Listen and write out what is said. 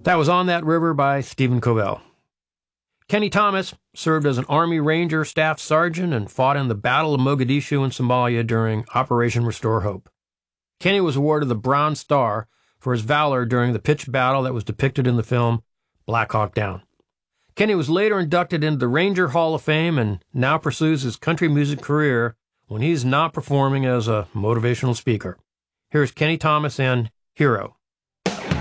That was On That River by Stephen Covell. Kenny Thomas served as an Army Ranger Staff Sergeant and fought in the Battle of Mogadishu in Somalia during Operation Restore Hope. Kenny was awarded the Bronze Star for his valor during the pitched battle that was depicted in the film Black Hawk Down. Kenny was later inducted into the Ranger Hall of Fame and now pursues his country music career when he's not performing as a motivational speaker. Here's Kenny Thomas and Hero.